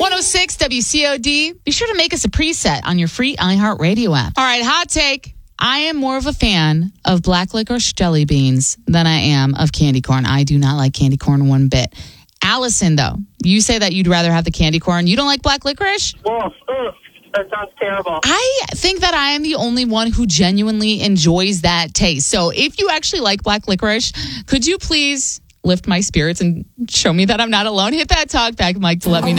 106 WCOD. Be sure to make us a preset on your free iHeartRadio app. All right, hot take. I am more of a fan of black licorice jelly beans than I am of candy corn. I do not like candy corn one bit. Allison, though, you say that you'd rather have the candy corn. You don't like black licorice? Well, that sounds terrible. I think that I am the only one who genuinely enjoys that taste. So if you actually like black licorice, could you please lift my spirits and show me that I'm not alone? Hit that talk back mic to let me know.